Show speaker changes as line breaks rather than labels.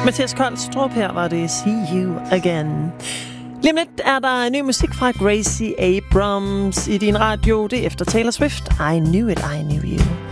Mathias Kolstrup, her var det See You Again. Lige om lidt er der ny musik fra Gracie Abrams i din radio. Det er efter Taylor Swift, I Knew It, I Knew You.